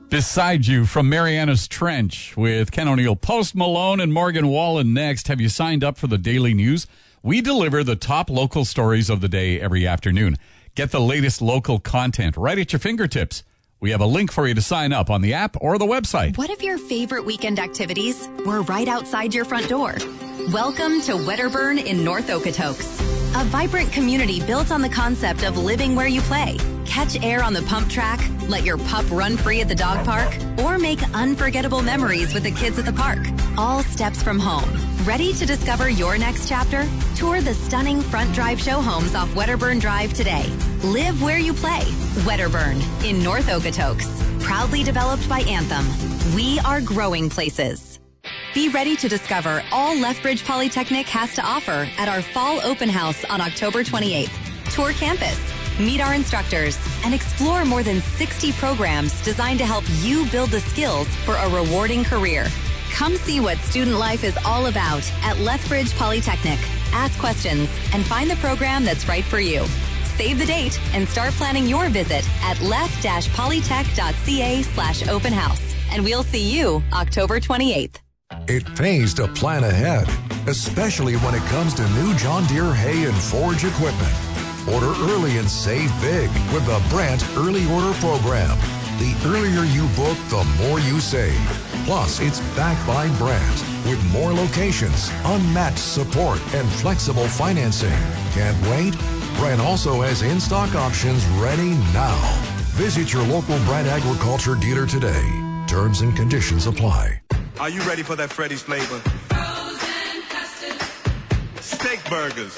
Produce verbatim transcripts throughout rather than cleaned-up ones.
Beside You from Mariana's Trench with Ken O'Neill. Post Malone and Morgan Wallen next. Have you signed up for the daily news? We deliver the top local stories of the day every afternoon. Get the latest local content right at your fingertips. We have a link for you to sign up on the app or the website. What if your favorite weekend activities were right outside your front door? Welcome to Wedderburn in North Okotoks, a vibrant community built on the concept of living where you play. Catch air on the pump track, let your pup run free at the dog park, or make unforgettable memories with the kids at the park. All steps from home. Ready to discover your next chapter? Tour the stunning front drive show homes off Wedderburn Drive today. Live where you play. Wedderburn in North Okotoks. Proudly developed by Anthem. We are growing places. Be ready to discover all Lethbridge Polytechnic has to offer at our fall open house on October twenty-eighth. Tour campus, meet our instructors, and explore more than sixty programs designed to help you build the skills for a rewarding career. Come see what student life is all about at Lethbridge Polytechnic. Ask questions and find the program that's right for you. Save the date and start planning your visit at leth-polytech.ca slash open house. And we'll see you October twenty-eighth. It pays to plan ahead, especially when it comes to new John Deere hay and forage equipment. Order early and save big with the Brandt Early Order Program. The earlier you book, the more you save. Plus, it's backed by Brandt with more locations, unmatched support, and flexible financing. Can't wait? Brandt also has in-stock options ready now. Visit your local Brandt Agriculture dealer today. Terms and conditions apply. Are you ready for that Freddy's flavor? Frozen custard. Steak burgers.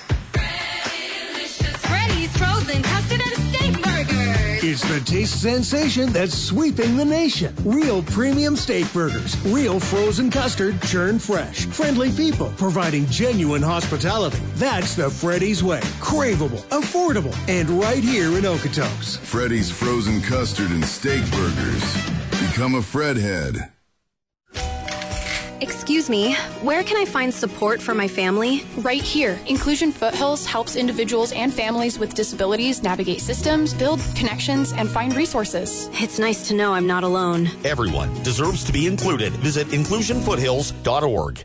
Freddy-licious. Freddy's frozen custard and steak burgers. It's the taste sensation that's sweeping the nation. Real premium steak burgers. Real frozen custard, churned fresh. Friendly people providing genuine hospitality. That's the Freddy's way. Craveable, affordable, and right here in Okotoks. Freddy's frozen custard and steak burgers. Become a Fredhead. Excuse me, where can I find support for my family? Right here. Inclusion Foothills helps individuals and families with disabilities navigate systems, build connections, and find resources. It's nice to know I'm not alone. Everyone deserves to be included. Visit inclusion foothills dot org.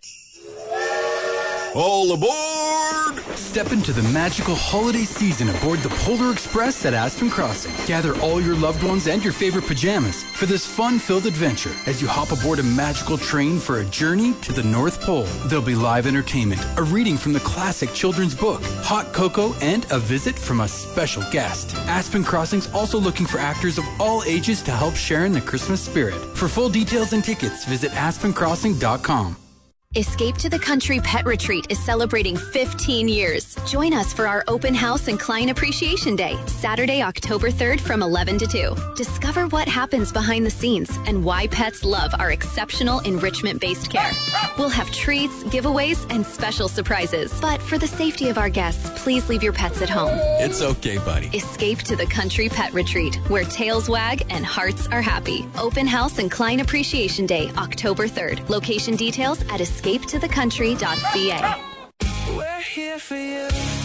All aboard! Step into the magical holiday season aboard the Polar Express at Aspen Crossing. Gather all your loved ones and your favorite pajamas for this fun-filled adventure as you hop aboard a magical train for a journey to the North Pole. There'll be live entertainment, a reading from the classic children's book, hot cocoa, and a visit from a special guest. Aspen Crossing's also looking for actors of all ages to help share in the Christmas spirit. For full details and tickets, visit aspen crossing dot com. Escape to the Country Pet Retreat is celebrating fifteen years. Join us for our open house and Client Appreciation Day, Saturday, October third from eleven to two. Discover what happens behind the scenes and why pets love our exceptional enrichment-based care. We'll have treats, giveaways, and special surprises. But for the safety of our guests, please leave your pets at home. It's okay, buddy. Escape to the Country Pet Retreat, where tails wag and hearts are happy. Open house and Client Appreciation Day, October third. Location details at escape to the country dot c a. We're here for you.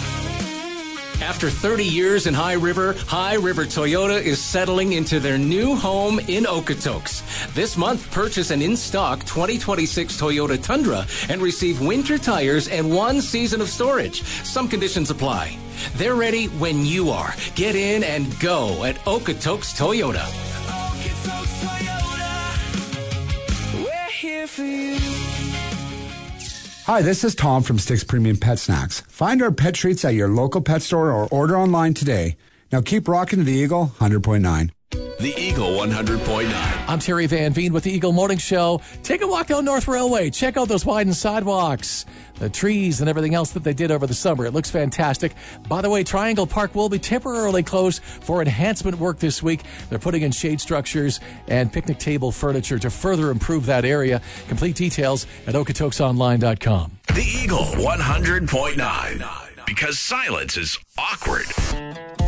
After thirty years in High River, High River Toyota is settling into their new home in Okotoks. This month, purchase an in-stock twenty twenty-six Toyota Tundra and receive winter tires and one season of storage. Some conditions apply. They're ready when you are. Get in and go at Okotoks Toyota. Okotoks Toyota. We're here for you. Hi, this is Tom from Sticks Premium Pet Snacks. Find our pet treats at your local pet store or order online today. Now keep rocking to the Eagle one hundred point nine. The Eagle one hundred point nine. I'm Terry Van Veen with the Eagle Morning Show. Take a walk down North Railway. Check out those widened sidewalks, the trees, and everything else that they did over the summer. It looks fantastic. By the way, Triangle Park will be temporarily closed for enhancement work this week. They're putting in shade structures and picnic table furniture to further improve that area. Complete details at okotoks online dot com. The Eagle one hundred point nine. Because silence is awkward.